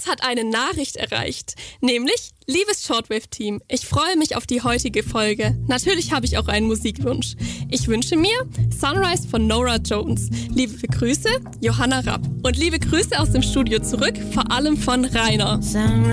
hat eine Nachricht erreicht, nämlich: Liebes Shortwave-Team, ich freue mich auf die heutige Folge. Natürlich habe ich auch einen Musikwunsch. Ich wünsche mir Sunrise von Norah Jones. Liebe Grüße, Johanna Rapp. Und liebe Grüße aus dem Studio zurück, vor allem von Rainer.